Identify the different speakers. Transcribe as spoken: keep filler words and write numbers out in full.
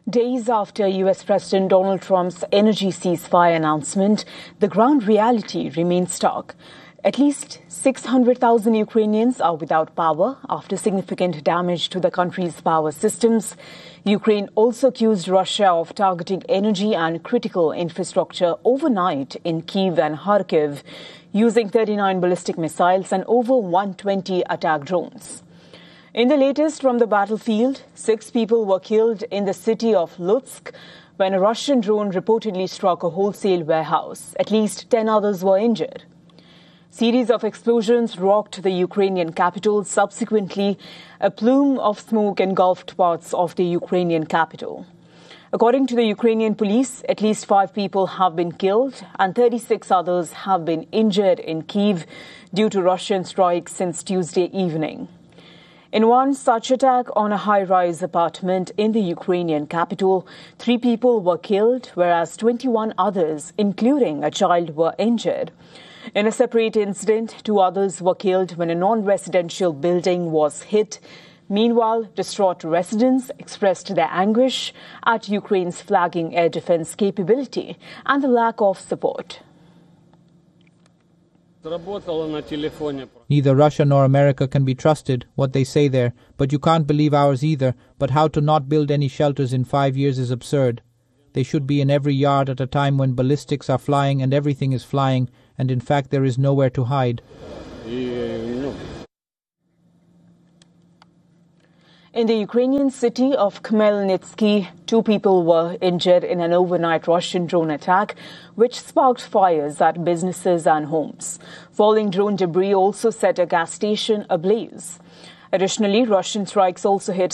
Speaker 1: Days after U S President Donald Trump's energy ceasefire announcement, the ground reality remains stark. At least six hundred thousand Ukrainians are without power after significant damage to the country's power systems. Ukraine also accused Russia of targeting energy and critical infrastructure overnight in Kyiv and Kharkiv, using thirty-nine ballistic missiles and over one hundred twenty attack drones. In the latest from the battlefield, six people were killed in the city of Lutsk when a Russian drone reportedly struck a wholesale warehouse. At least ten others were injured. Series of explosions rocked the Ukrainian capital. Subsequently, a plume of smoke engulfed parts of the Ukrainian capital. According to the Ukrainian police, at least five people have been killed and thirty-six others have been injured in Kyiv due to Russian strikes since Tuesday evening. In one such attack on a high-rise apartment in the Ukrainian capital, three people were killed, whereas twenty-one others, including a child, were injured. In a separate incident, two others were killed when a non-residential building was hit. Meanwhile, distraught residents expressed their anguish at Ukraine's flagging air defense capability and the lack of support.
Speaker 2: Neither Russia nor America can be trusted, what they say there, but you can't believe ours either. But how to not build any shelters in five years is absurd. They should be in every yard at a time when ballistics are flying and everything is flying, and in fact there is nowhere to hide.
Speaker 1: In the Ukrainian city of Khmelnytsky, two people were injured in an overnight Russian drone attack, which sparked fires at businesses and homes. Falling drone debris also set a gas station ablaze. Additionally, Russian strikes also hit